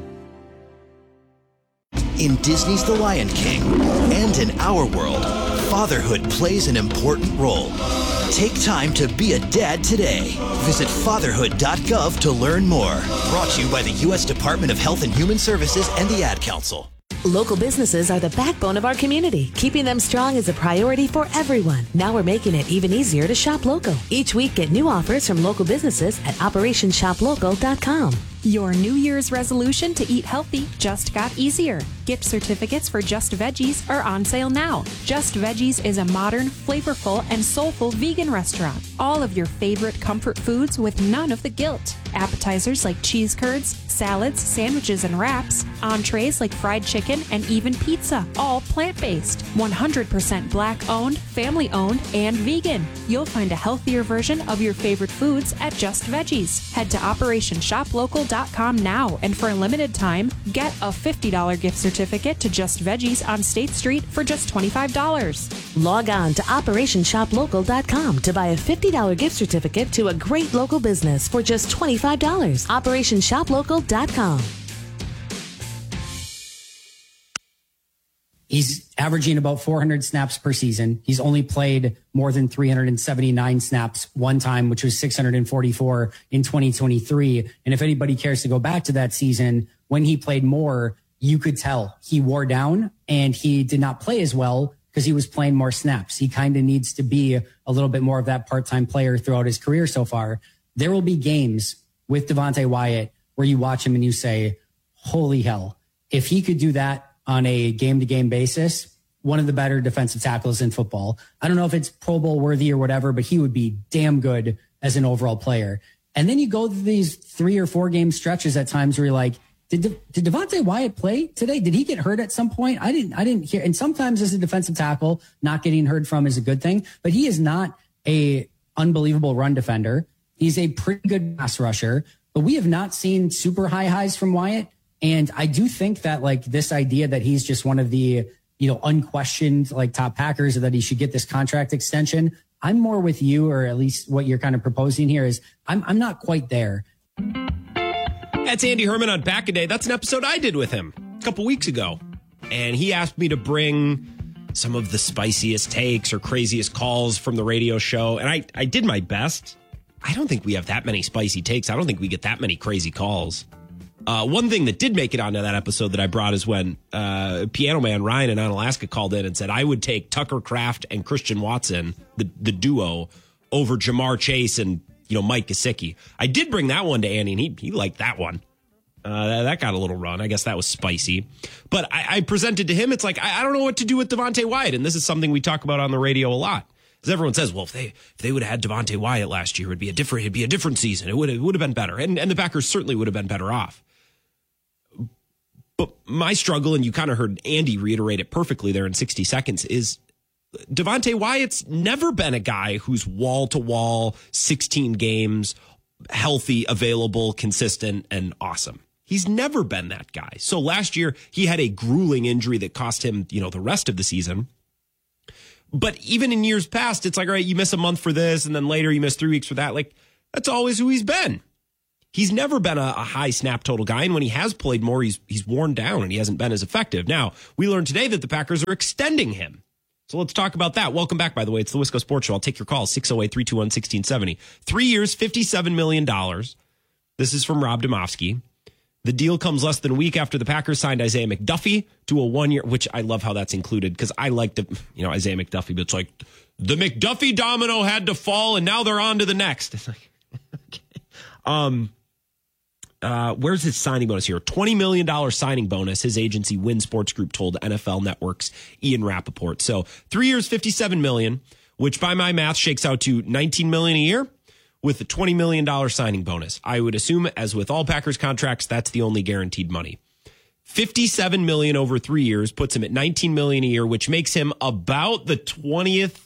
In Disney's The Lion King and in our world, fatherhood plays an important role. Take time to be a dad today. Visit fatherhood.gov to learn more. Brought to you by the U.S. Department of Health and Human Services and the Ad Council. Local businesses are the backbone of our community. Keeping them strong is a priority for everyone. Now we're making it even easier to shop local. Each week, get new offers from local businesses at OperationShopLocal.com. Your New Year's resolution to eat healthy just got easier. Gift certificates for Just Veggies are on sale now. Just Veggies is a modern, flavorful, and soulful vegan restaurant. All of your favorite comfort foods with none of the guilt. Appetizers like cheese curds, salads, sandwiches, and wraps. Entrees like fried chicken and even pizza. All plant-based. 100% Black-owned, family-owned, and vegan. You'll find a healthier version of your favorite foods at Just Veggies. Head to OperationShopLocal.com now, and for a limited time, get a $50 gift certificate to Just Veggies on State Street for just $25. Log on to OperationShopLocal.com to buy a $50 gift certificate to a great local business for just $25. OperationShopLocal.com. He's averaging about 400 snaps per season. He's only played more than 379 snaps one time, which was 644 in 2023. And if anybody cares to go back to that season, when he played more, you could tell he wore down and he did not play as well because he was playing more snaps. He kind of needs to be a little bit more of that part-time player throughout his career so far. There will be games with Devonte Wyatt where you watch him and you say, holy hell, if he could do that on a game-to-game basis, one of the better defensive tackles in football. I don't know if it's Pro Bowl worthy or whatever, but he would be damn good as an overall player. And then you go through these 3 or 4 game stretches at times where you're like, did Devonte Wyatt play today? Did he get hurt at some point? I didn't hear. And sometimes as a defensive tackle, not getting heard from is a good thing, but he is not a unbelievable run defender. He's a pretty good pass rusher, but we have not seen super high highs from Wyatt. And I do think that like this idea that he's just one of the, unquestioned like top Packers, or that he should get this contract extension, I'm more with you, or at least what you're kind of proposing here is I'm not quite there. That's Andy Herman on Pack-A-Day. That's an episode I did with him a couple weeks ago. And he asked me to bring some of the spiciest takes or craziest calls from the radio show. And I did my best. I don't think we have that many spicy takes. I don't think we get that many crazy calls. One thing that did make it onto that episode that I brought is when Piano Man Ryan in Onalaska called in and said I would take Tucker Kraft and Christian Watson, the duo, over Jamar Chase and Mike Gesicki. I did bring that one to Andy, and he liked that one. That got a little run. I guess that was spicy. But I presented to him, it's like, I don't know what to do with Devonte Wyatt, and this is something we talk about on the radio a lot. Because everyone says, well, if they would have had Devonte Wyatt last year, it'd be a different season. It would have been better, and the Packers certainly would have been better off. But my struggle, and you kind of heard Andy reiterate it perfectly there in 60 seconds, is Devonte Wyatt's never been a guy who's wall-to-wall, 16 games, healthy, available, consistent, and awesome. He's never been that guy. So last year, he had a grueling injury that cost him, the rest of the season. But even in years past, it's like, all right, you miss a month for this, and then later you miss 3 weeks for that. Like, that's always who he's been. He's never been a high snap total guy, and when he has played more, he's worn down, and he hasn't been as effective. Now, we learned today that the Packers are extending him. So let's talk about that. Welcome back, by the way. It's the Wisco Sports Show. I'll take your call, 608-321-1670. 3 years, $57 million. This is from Rob Domofsky. The deal comes less than a week after the Packers signed Isaiah McDuffie to a 1 year, which I love how that's included because I like Isaiah McDuffie, but it's like the McDuffie domino had to fall and now they're on to the next. It's like, okay. Where's his signing bonus here? $20 million signing bonus. His agency Win Sports Group told NFL Network's Ian Rappaport. So 3 years, $57 million, which by my math shakes out to $19 million a year with a $20 million signing bonus. I would assume, as with all Packers contracts, that's the only guaranteed money. $57 million over 3 years puts him at $19 million a year, which makes him about the 20th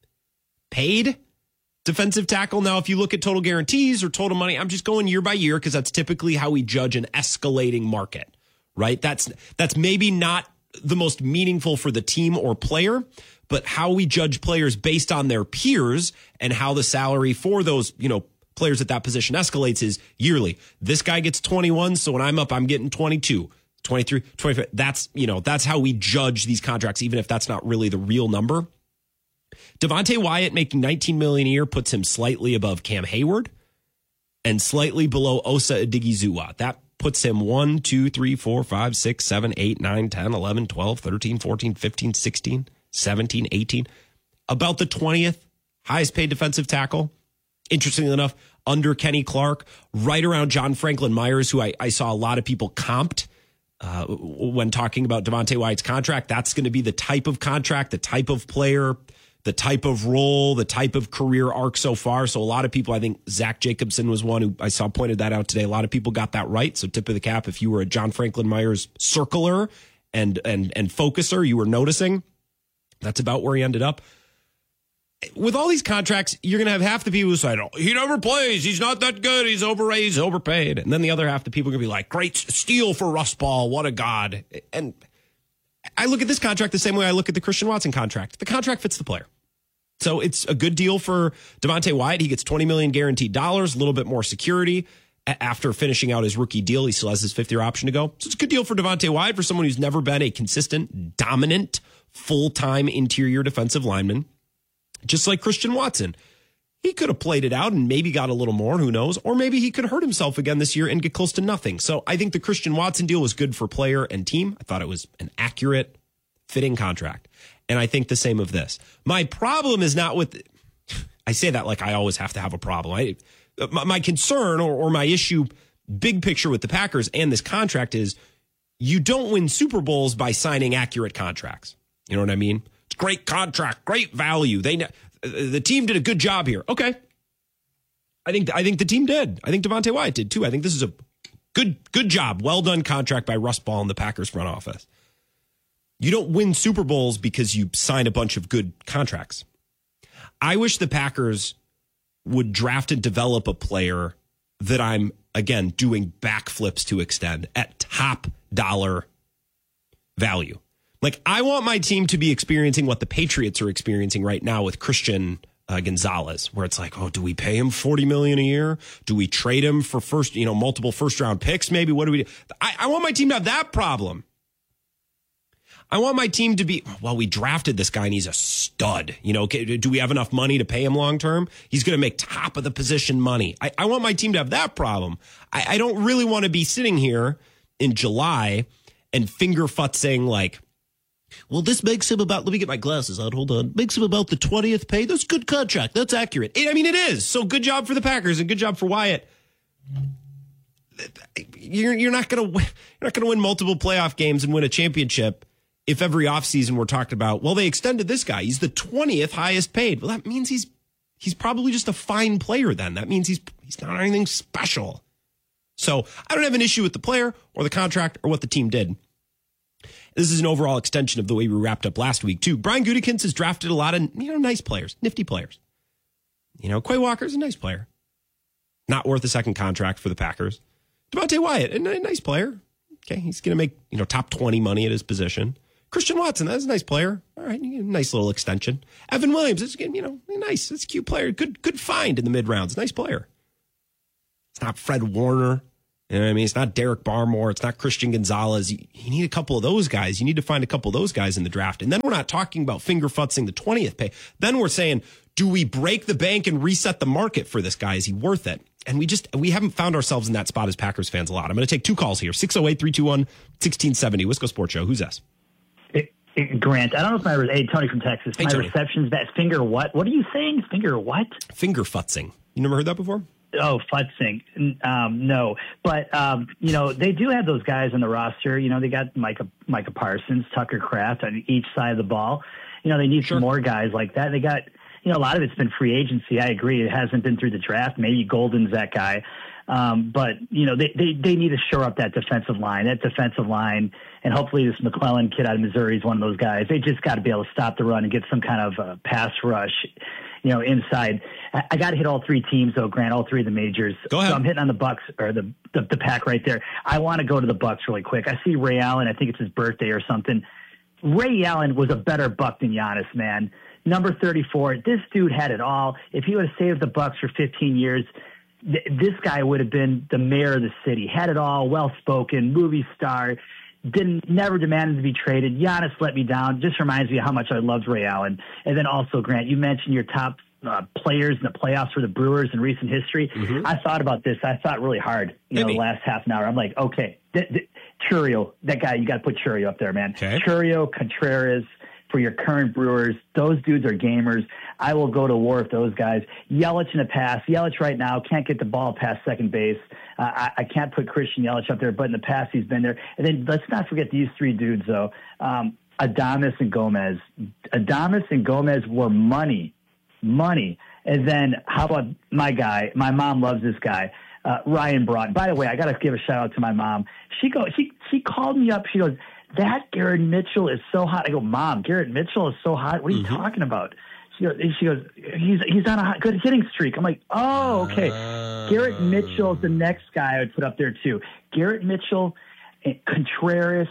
paid defensive tackle. Now, if you look at total guarantees or total money, I'm just going year by year because that's typically how we judge an escalating market, right? That's maybe not the most meaningful for the team or player, but how we judge players based on their peers and how the salary for those, players at that position escalates is yearly. This guy gets 21, so when I'm up, I'm getting 22, 23, 25. That's how we judge these contracts, even if that's not really the real number. Devonte Wyatt making $19 million a year puts him slightly above Cam Hayward and slightly below Osa Odighizuwa. That puts him 1, 2, 3, 4, 5, 6, 7, 8, 9, 10, 11, 12, 13, 14, 15, 16, 17, 18. About the 20th highest paid defensive tackle. Interestingly enough, under Kenny Clark, right around John Franklin Myers, who I saw a lot of people comped when talking about Devonte Wyatt's contract. That's going to be the type of contract, the type of player, the type of role, the type of career arc so far. So a lot of people, I think Zach Jacobson was one who I saw pointed that out today. A lot of people got that right. So tip of the cap if you were a John Franklin Myers circler and focuser, you were noticing. That's about where he ended up. With all these contracts, you're going to have half the people who say, oh, he never plays. He's not that good. He's overrated. He's overpaid. And then the other half the people are going to be like, great steal for Russ Ball. What a god. And I look at this contract the same way I look at the Christian Watson contract. The contract fits the player. So it's a good deal for Devonte Wyatt. He gets $20 million guaranteed dollars, a little bit more security. After finishing out his rookie deal, he still has his fifth-year option to go. So it's a good deal for Devonte Wyatt, for someone who's never been a consistent, dominant, full-time interior defensive lineman. Just like Christian Watson. He could have played it out and maybe got a little more, who knows? Or maybe he could hurt himself again this year and get close to nothing. So I think the Christian Watson deal was good for player and team. I thought it was an accurate, fitting contract. And I think the same of this. My problem is not with, I say that like I always have to have a problem. My concern or my issue, big picture with the Packers and this contract is you don't win Super Bowls by signing accurate contracts. You know what I mean? It's great contract, great value. The team did a good job here. Okay. I think the team did. I think Devonte Wyatt did too. I think this is a good job. Well done contract by Russ Ball and the Packers front office. You don't win Super Bowls because you sign a bunch of good contracts. I wish the Packers would draft and develop a player that I'm, again, doing backflips to extend at top dollar value. Like, I want my team to be experiencing what the Patriots are experiencing right now with Christian Gonzalez, where it's like, oh, do we pay him $40 million a year? Do we trade him for multiple first round picks? Maybe what do we do? I want my team to have that problem. I want my team to be, well, we drafted this guy and he's a stud. Do we have enough money to pay him long term? He's going to make top of the position money. I want my team to have that problem. I don't really want to be sitting here in July and finger futzing like, well, this makes him about, let me get my glasses out, hold on, makes him about the 20th pay. That's good contract. That's accurate. It is. So good job for the Packers and good job for Wyatt. You're not going to win multiple playoff games and win a championship if every offseason we're talking about, well, they extended this guy. He's the 20th highest paid. Well, that means he's probably just a fine player then. That means he's not anything special. So I don't have an issue with the player or the contract or what the team did. This is an overall extension of the way we wrapped up last week, too. Brian Gutekunst has drafted a lot of, nice players, nifty players. Quay Walker's a nice player. Not worth a second contract for the Packers. Devonte Wyatt, a nice player. Okay, he's going to make, top 20 money at his position. Christian Watson, that's a nice player. All right, nice little extension. Evan Williams, it's nice. It's a cute player. Good find in the mid rounds. Nice player. It's not Fred Warner. You know what I mean? It's not Derek Barmore. It's not Christian Gonzalez. You need a couple of those guys. You need to find a couple of those guys in the draft. And then we're not talking about finger futzing the 20th pay. Then we're saying, do we break the bank and reset the market for this guy? Is he worth it? And we haven't found ourselves in that spot as Packers fans a lot. I'm going to take 2 calls here. 608-321-1670. Wisco Sports Show. Who's this? Grant. I don't know if hey, Tony from Texas. Hey, my Tony. reception's bad. Finger what? What are you saying? Finger what? Finger futzing. You never heard that before? Oh, futzing. No. But, they do have those guys on the roster. They got Micah Parsons, Tucker Kraft on each side of the ball. They need some more guys like that. They got, a lot of it's been free agency. I agree. It hasn't been through the draft. Maybe Golden's that guy. But they need to shore up that defensive line. And hopefully this McClellan kid out of Missouri is one of those guys. They just got to be able to stop the run and get some kind of pass rush, inside. I got to hit all 3 teams, though, Grant, all 3 of the majors. Go ahead. So I'm hitting on the Bucks or the Pack right there. I want to go to the Bucks really quick. I see Ray Allen. I think it's his birthday or something. Ray Allen was a better Buck than Giannis, man. Number 34. This dude had it all. If he would have saved the Bucks for 15 years, this guy would have been the mayor of the city. Had it all, well-spoken, movie star, never demanded to be traded. Giannis let me down. Just reminds me of how much I loved Ray Allen. And then also, Grant, you mentioned your top players in the playoffs for the Brewers in recent history. Mm-hmm. I thought about this. I thought really hard, the last half an hour. I'm like, okay, Chourio, that guy, you got to put Chourio up there, man. Okay. Chourio, Contreras, for your current Brewers. Those dudes are gamers. I will go to war with those guys. Yelich in the past. Yelich right now can't get the ball past second base. I can't put Christian Yelich up there, but in the past he's been there. And then let's not forget these 3 dudes, though. Adames and Gomez. Adames and Gomez were money. And then how about my guy? My mom loves this guy. Ryan Braun. By the way, I got to give a shout out to my mom. She called me up. She goes, that Garrett Mitchell is so hot. I go, Mom, Garrett Mitchell is so hot. What are you talking about? She goes, he's on a good hitting streak. I'm like, oh, okay. Garrett Mitchell is the next guy I would put up there too. Garrett Mitchell, Contreras,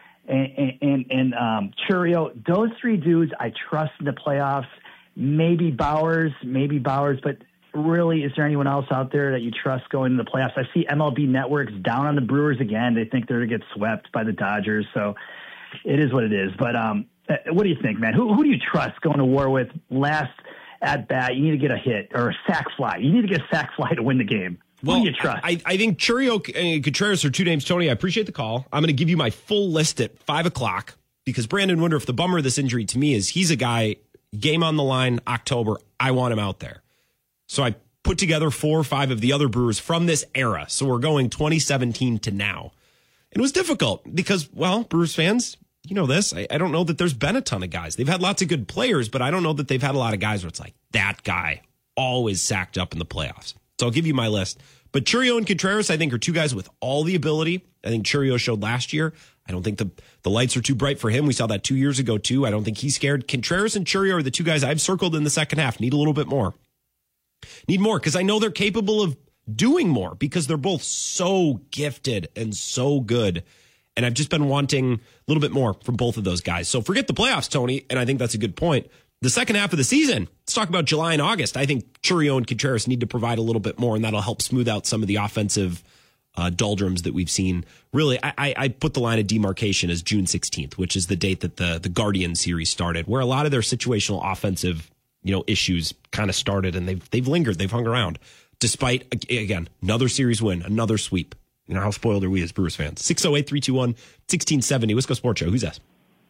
and Chourio. Those 3 dudes I trust in the playoffs. Maybe Bowers, but really, is there anyone else out there that you trust going into the playoffs? I see MLB Network's down on the Brewers again. They think they're going to get swept by the Dodgers, so it is what it is. But what do you think, man? Who do you trust going to war with last at bat? You need to get a hit or a sac fly. You need to get a sac fly to win the game. Who do you trust? I think Chourio and Contreras are 2 names, Tony. I appreciate the call. I'm going to give you my full list at 5 o'clock because Brandon Woodruff, the bummer of this injury to me is he's a guy, game on the line, October, I want him out there. So I put together 4 or 5 of the other Brewers from this era. So we're going 2017 to now. It was difficult because, well, Brewers fans, you know this. I don't know that there's been a ton of guys. They've had lots of good players, but I don't know that they've had a lot of guys where it's like, that guy always sacked up in the playoffs. So I'll give you my list. But Chourio and Contreras, I think, are 2 guys with all the ability. I think Chourio showed last year. I don't think the lights are too bright for him. We saw that 2 years ago, too. I don't think he's scared. Contreras and Chourio are the 2 guys I've circled in the second half. Need a little bit more. Need more because I know they're capable of doing more because they're both so gifted and so good. And I've just been wanting a little bit more from both of those guys. So forget the playoffs, Tony, and I think that's a good point. The second half of the season, let's talk about July and August. I think Chourio and Contreras need to provide a little bit more, and that'll help smooth out some of the offensive doldrums that we've seen. Really, I put the line of demarcation as June 16th, which is the date that the Guardian series started, where a lot of their situational offensive issues kind of started, and they've lingered, they've hung around, despite, again, another series win, another sweep. How spoiled are we as Brewers fans? 608-321-1670. Wisco Sports Show. Who's that?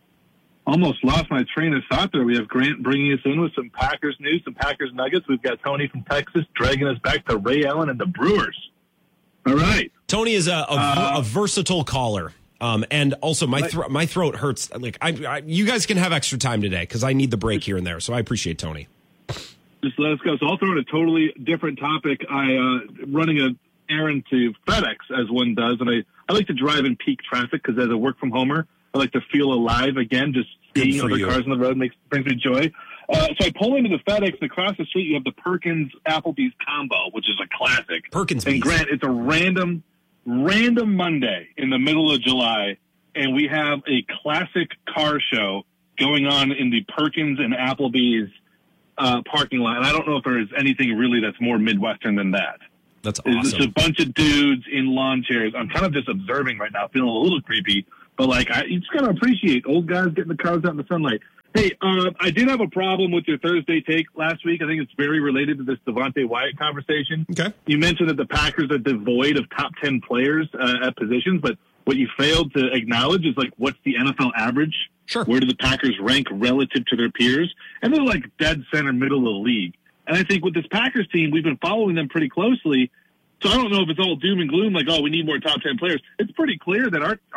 Almost lost my train of thought there. We have Grant bringing us in with some Packers news, some Packers nuggets. We've got Tony from Texas dragging us back to Ray Allen and the Brewers. All right. Tony is a versatile caller. And also my throat hurts. Like you guys can have extra time today because I need the break here and there. So I appreciate Tony. Just let us go. So I'll throw in a totally different topic. Running an errand to FedEx as one does, and I like to drive in peak traffic because as a work from homer, I like to feel alive again. Just seeing other cars on the road brings me joy. So I pull into the FedEx, and across the street you have the Perkins Applebee's combo, which is a classic. Perkins. And Grant, it's a random Monday in the middle of July. and we have a classic car show going on in the Perkins and Applebee's parking lot. And I don't know if there is anything really that's more Midwestern than that. That's awesome. It's just a bunch of dudes in lawn chairs. I'm kind of just observing right now, feeling a little creepy. But, you just got to appreciate old guys getting the cars out in the sunlight. Hey, I did have a problem with your Thursday take last week. I think it's very related to this Devontae Wyatt conversation. Okay. You mentioned that the Packers are devoid of top 10 players at positions, but what you failed to acknowledge is, what's the NFL average? Sure. Where do the Packers rank relative to their peers? And they're, dead center middle of the league. And I think with this Packers team, we've been following them pretty closely. So I don't know if it's all doom and gloom, we need more top 10 players. It's pretty clear that our